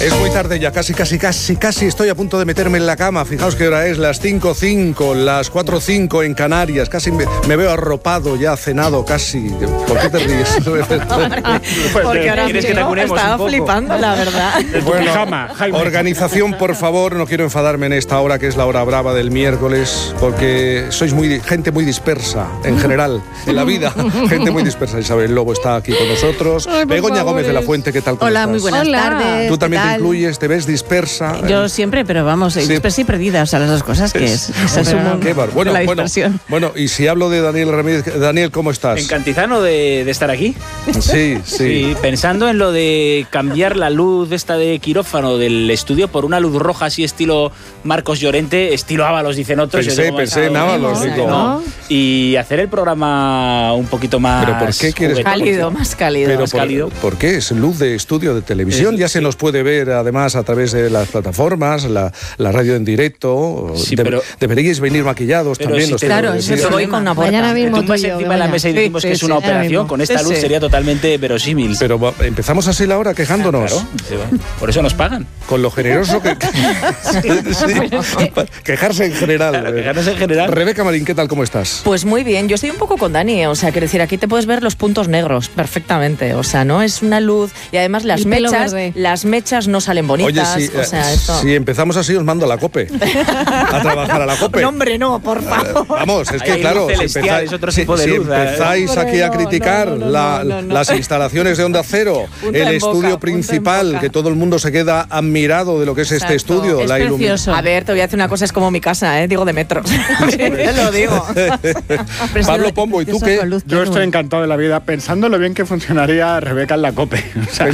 Es muy tarde ya, casi estoy a punto de meterme en la cama. Fijaos qué hora es, las 5:05, las 4:05 en Canarias. Casi me veo arropado, ya cenado casi. ¿Por qué te ríes? Porque ahora ¿Quieres que te acunemos estaba un poco? flipando, la verdad. Bueno, Jaime. organización, por favor, no quiero enfadarme en esta hora que es la hora brava del miércoles, porque sois gente muy dispersa, en general, en la vida, gente muy dispersa. Isabel Lobo está aquí con nosotros. Begoña Gómez de la Fuente, ¿qué tal? ¿Cómo Hola, estás? muy buenas tardes. Tú también ¿qué te tal? incluyes, te ves dispersa. Yo siempre, pero vamos, Sí. dispersa y perdida, o sea, las dos cosas que es. Ese es un Qué bar- la dispersión. Bueno, y si hablo de Daniel Ramírez, Daniel, ¿cómo estás? Encantizano de estar aquí. Sí. Pensando en lo de cambiar la luz esta de quirófano del estudio por una luz roja así estilo Marcos Llorente, estilo Ábalos, dicen otros. Pensé en Ábalos, digo. No. Y hacer el programa un poquito más... ¿Pero por qué quieres- juguetón. Más cálido. Pero más cálido. ¿por qué? Es luz de estudio de televisión. Ya se nos puede ver además a través de las plataformas, la radio en directo. Sí, pero- deberíais venir maquillados Pero también. si los te- Claro, televidentes. eso voy con una puerta. Mañana Te mismo tumbas tú y yo, encima de la Begoña. mesa y decimos que es una ahora operación. mismo. Con esta Sí, luz sí. sería totalmente verosímil. Pero empezamos así la hora quejándonos. Claro, por eso nos pagan. Con lo generoso que... Sí. Quejarse en general. Quejarnos en general. Rebeca Marín, ¿qué tal? ¿Cómo estás? Pues muy bien, yo estoy un poco con Dani, o sea, quiero decir, aquí te puedes ver los puntos negros perfectamente, o sea, ¿no? Es una luz y además El pelo las verde. mechas no salen bonitas, Oye, o sea, esto... si empezamos así os mando a la COPE. A trabajar a la COPE. No, hombre, no, por favor. Vamos, es Ahí que hay claro, luz celestial, es otro tipo de si luz, empezáis Hombre, aquí a no, criticar no, no. las instalaciones de Onda Cero, Punta el en estudio boca, punta en principal, boca. que todo el mundo se queda admirado de lo que es este Exacto. estudio, Es la iluminación. precioso. A ver, te voy a decir una cosa, es como mi casa, digo de metros. Te lo digo. Pablo Pombo, ¿y tú qué? Yo estoy encantado de la vida pensando lo bien que funcionaría Rebeca en la COPE. O sea,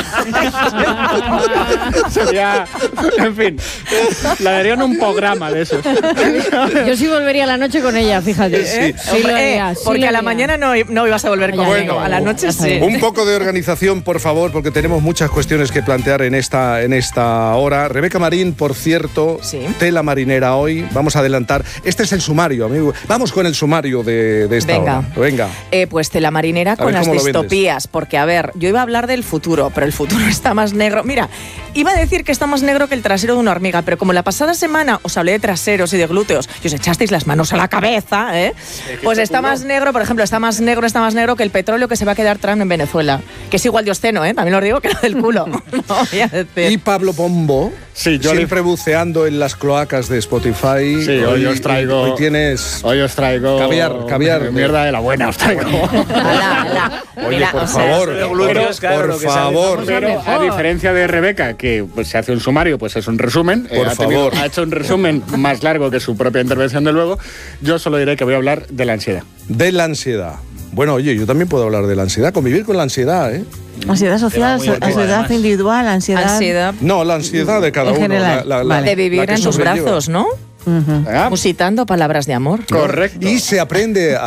sería, en fin, la darían un programa de esos. Yo sí volvería a la noche con ella, fíjate. Sí lo haría, sí Porque lo a la haría. mañana no ibas a volver conmigo, Bueno, a la noche sí. Un poco de organización, por favor, porque tenemos muchas cuestiones que plantear en esta hora. Rebeca Marín, por cierto, Sí. tela marinera hoy. Vamos a adelantar. Este es el sumario, amigo. Vamos con el sumario de esta Venga. hora. Venga. Pues tela marinera A con ver las cómo lo vendes. distopías, porque a ver, yo iba a hablar del futuro, pero el futuro está más negro. Mira, iba a decir que está más negro que el trasero de una hormiga, pero como la pasada semana os hablé de traseros y de glúteos y os echasteis las manos a la cabeza, pues está más negro, por ejemplo, está más negro que el petróleo que se va a quedar Trump en Venezuela, que es igual de obsceno, también os digo que lo del culo. No voy a decir. Y Pablo Pombo, Sí, yo siempre buceando en las cloacas de Spotify. Sí, hoy os traigo... Hoy tienes... Hoy os traigo... Caviar. Mierda de la buena os traigo. Ala. Oye, Mira, por o sea, favor, de glúteos, claro, por lo que sale. favor. Pero a diferencia de Rebeca, que pues, se hace un sumario, pues es un resumen. Por favor. Ha hecho un resumen más largo que su propia intervención de luego. Yo solo diré que voy a hablar de la ansiedad. De la ansiedad. Bueno, oye, yo también puedo hablar de la ansiedad, convivir con la ansiedad, ¿eh? Ansiedad social, muy bien, ansiedad además. individual, ansiedad No, la ansiedad de cada En uno. general, vale. de vivir la que en tus sobrelleva. brazos, ¿no? ¿Ah? Musitando palabras de amor. Correcto. Y se aprende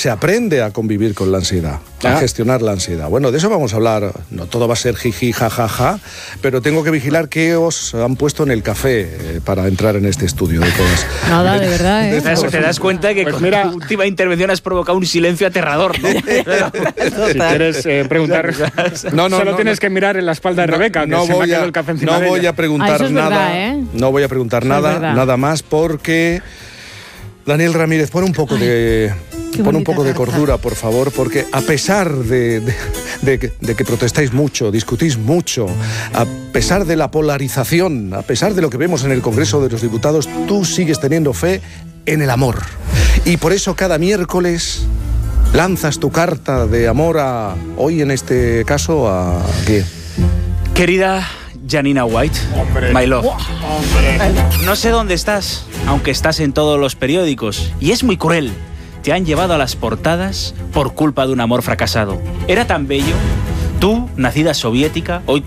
a convivir con la ansiedad, a Ah. gestionar la ansiedad. Bueno, de eso vamos a hablar. No todo va a ser jiji, jajaja, pero tengo que vigilar qué os han puesto en el café para entrar en este estudio de todas. Nada, de verdad, ¿eh? Te das cuenta que Pues con mira- tu última intervención has provocado un silencio aterrador, ¿no? Si quieres preguntar, No, solo tienes que mirar en la espalda de Rebeca, que se me ha quedado el café encima de voy ella. a preguntar Ah, eso es nada. verdad, ¿eh? No voy a preguntar Eso es nada, verdad. nada más, porque Daniel Ramírez, pon un poco de bonita tarta. cordura, por favor, porque a pesar de que protestáis mucho, discutís mucho, a pesar de la polarización, a pesar de lo que vemos en el Congreso de los Diputados, tú sigues teniendo fe en el amor. Y por eso cada miércoles lanzas tu carta de amor a, hoy en este caso, ¿a qué? Querida Janina White, my love. No sé dónde estás, aunque estás en todos los periódicos, y es muy cruel. Te han llevado a las portadas por culpa de un amor fracasado. Era tan bello. Tú, nacida soviética, hoy